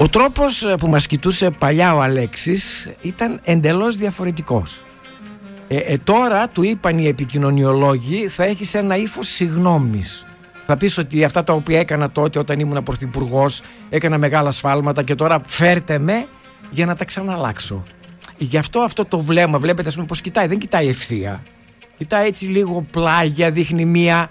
Ο τρόπος που μας κοιτούσε παλιά ο Αλέξης ήταν εντελώς διαφορετικός. Τώρα του είπαν οι επικοινωνιολόγοι, θα έχεις ένα ύφος συγγνώμης. Θα πεις ότι αυτά τα οποία έκανα τότε όταν ήμουν πρωθυπουργός, έκανα μεγάλα σφάλματα και τώρα φέρτε με για να τα ξαναλλάξω. Γι' αυτό το βλέμμα, βλέπετε ας πούμε πως κοιτάει, δεν κοιτάει ευθεία. Κοιτάει έτσι λίγο πλάγια, δείχνει μία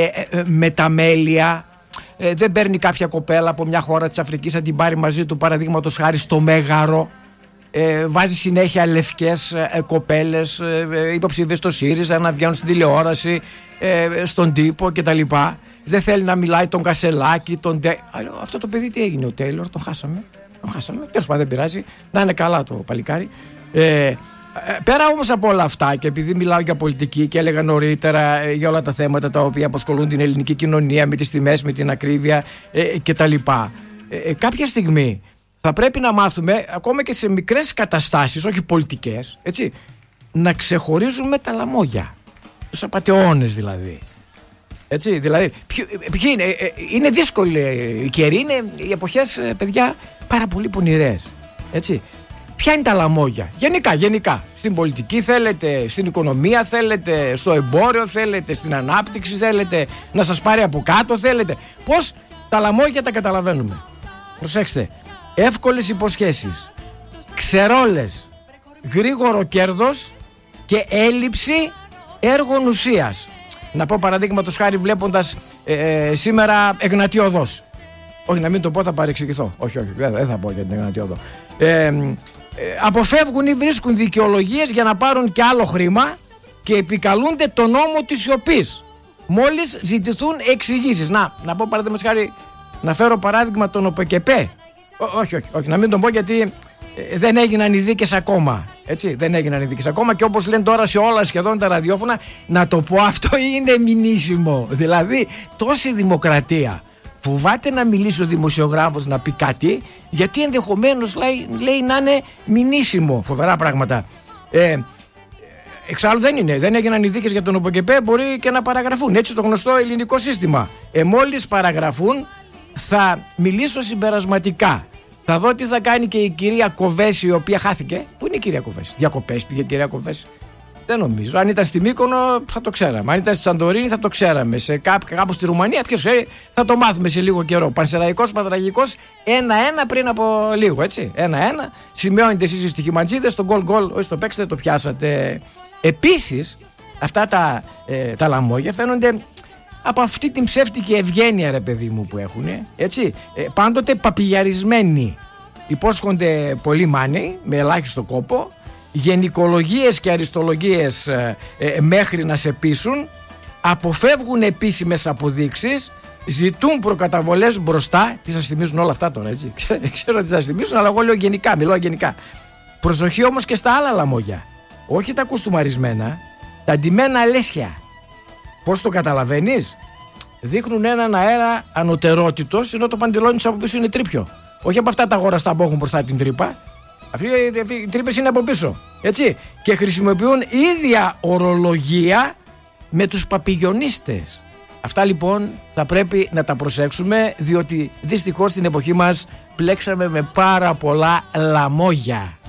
μεταμέλεια. Δεν παίρνει κάποια κοπέλα από μια χώρα της Αφρικής, να την πάρει μαζί του, παραδείγματος χάρη στο Μέγαρο. Βάζει συνέχεια λευκές κοπέλες υποψήφιες στο ΣΥΡΙΖΑ να βγαίνουν στην τηλεόραση, στον τύπο κτλ. Δεν θέλει να μιλάει τον Κασελάκη, αυτό το παιδί τι έγινε, ο Τέιλορ, τον χάσαμε. Τέλος πάντων, δεν πειράζει, να είναι καλά το παλικάρι. Πέρα όμως από όλα αυτά, και επειδή μιλάω για πολιτική και έλεγα νωρίτερα για όλα τα θέματα τα οποία απασχολούν την ελληνική κοινωνία, με τις τιμές, με την ακρίβεια κτλ. Κάποια στιγμή θα πρέπει να μάθουμε, ακόμα και σε μικρές καταστάσεις, όχι πολιτικές, έτσι, να ξεχωρίζουμε τα λαμόγια, τους απατεώνες δηλαδή. Έτσι, δηλαδή, είναι δύσκολη η καιρή, είναι οι εποχές, παιδιά, πάρα πολύ πονηρές. Έτσι. Ποια είναι τα λαμόγια, γενικά, στην πολιτική θέλετε, στην οικονομία θέλετε, στο εμπόριο θέλετε, στην ανάπτυξη θέλετε, να σας πάρει από κάτω θέλετε. Πώς τα λαμόγια τα καταλαβαίνουμε? Προσέξτε, εύκολες υποσχέσεις, ξερόλες, γρήγορο κέρδος και έλλειψη έργων ουσίας. Να πω παραδείγματος χάρη βλέποντας σήμερα Εγνατή Οδός. Όχι, να μην το πω, θα παρεξηγηθώ. Όχι, δεν θα πω για την Εγνατή Οδό. Αποφεύγουν ή βρίσκουν δικαιολογίες για να πάρουν και άλλο χρήμα και επικαλούνται τον νόμο της σιωπής μόλις ζητηθούν εξηγήσεις. Να πω παραδείγματος χάρη, να φέρω παράδειγμα τον ΟΠΕΚΕΠΕ. Όχι, να μην τον πω γιατί δεν έγιναν οι δίκες ακόμα. Έτσι, δεν έγιναν οι δίκες ακόμα και όπως λένε τώρα σε όλα σχεδόν τα ραδιόφωνα, να το πω αυτό είναι μηνύσιμο. Δηλαδή, τόση δημοκρατία. Φοβάται να μιλήσει ο δημοσιογράφος να πει κάτι, γιατί ενδεχομένως λέει να είναι μηνύσιμο. Φοβερά πράγματα. Εξάλλου δεν έγιναν οι δίκες για τον ΟΠΕΚΕΠΕ, μπορεί και να παραγραφούν. Έτσι το γνωστό ελληνικό σύστημα. Μόλις παραγραφούν, θα μιλήσω συμπερασματικά. Θα δω τι θα κάνει και η κυρία Κοβέση, η οποία χάθηκε. Πού είναι η κυρία Κοβέση? Διακοπές πήγε η κυρία Κοβέση? Δεν νομίζω. Αν ήταν στη Μύκονο θα το ξέραμε. Αν ήταν στη Σαντορίνη θα το ξέραμε. Κάπου στη Ρουμανία, ποιος ξέρει, θα το μάθουμε σε λίγο καιρό. Πανσεραϊκός, Πατραγικός, 1-1 πριν από λίγο, έτσι. 1-1. Σημειώνετε εσείς οι στοιχηματζίδες, το γκολ, όχι το παίξετε, το πιάσατε. Επίσης, αυτά τα λαμόγια φαίνονται από αυτή την ψεύτικη ευγένεια, ρε παιδί μου, που έχουν. Έτσι. Πάντοτε παπηγιαρισμένοι. Υπόσχονται πολύ μάνι, με ελάχιστο κόπο. Γενικολογίες και αριστολογίες μέχρι να σε πείσουν, αποφεύγουν επίσημες αποδείξεις, ζητούν προκαταβολές μπροστά. Τι σας θυμίζουν όλα αυτά τώρα, έτσι? Ξέρω τι σας θυμίζουν, αλλά εγώ λέω γενικά, μιλώ γενικά. Προσοχή όμως και στα άλλα λαμόγια, όχι τα κουστούμαρισμένα, τα ντυμένα αλέσια. Πώς το καταλαβαίνεις? Δείχνουν έναν αέρα ανωτερότητος, ενώ το παντελόνι τους από πίσω είναι τρίπιο. Όχι από αυτά τα αγοραστά που έχουν μπροστά την τρύπα. Αυτοί οι τρύπες είναι από πίσω, έτσι, και χρησιμοποιούν ίδια ορολογία με τους παπηγιονίστες. Αυτά λοιπόν θα πρέπει να τα προσέξουμε, διότι δυστυχώς στην εποχή μας πλέξαμε με πάρα πολλά λαμόγια.